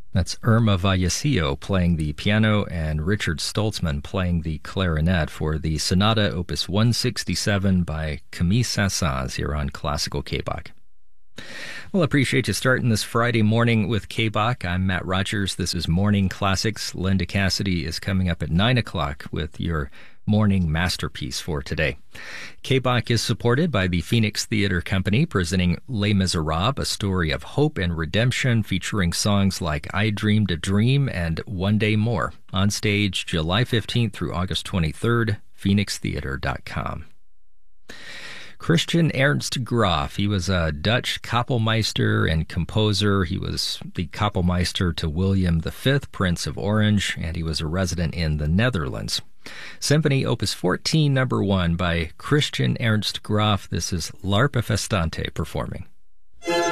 That's Irma Vallecillo playing the piano and Richard Stoltzman playing the clarinet for the Sonata Opus 167 by Camille Saint-Saëns here on Classical K-Bach. Well, appreciate you starting this Friday morning with K-Bach. I'm Matt Rogers. This is Morning Classics. Linda Cassidy is coming up at 9 o'clock with your morning masterpiece for today. K-Bach is supported by the Phoenix Theater Company, presenting Les Miserables, a story of hope and redemption featuring songs like I Dreamed a Dream and One Day More. On stage July 15th through August 23rd, phoenixtheater.com. Christian Ernst Graf, he was a Dutch Kapellmeister and composer. He was the Kapellmeister to William V, Prince of Orange, and he was a resident in the Netherlands. Symphony Opus 14, number 1 by Christian Ernst Graf. This is L'Arpa Festante performing.